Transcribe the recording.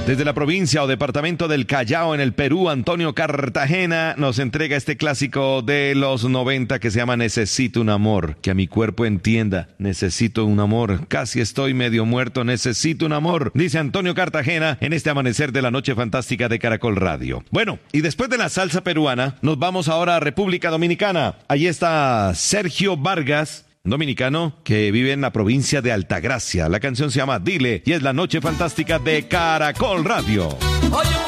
Desde la provincia o departamento del Callao en el Perú, Antonio Cartagena nos entrega este clásico de los 90 que se llama Necesito un amor, que a mi cuerpo entienda, necesito un amor, casi estoy medio muerto, necesito un amor, dice Antonio Cartagena en este amanecer de la noche fantástica de Caracol Radio. Bueno, y después de la salsa peruana, nos vamos ahora a República Dominicana. Allí está Sergio Vargas, dominicano que vive en la provincia de Altagracia. La canción se llama Dile y es la noche fantástica de Caracol Radio.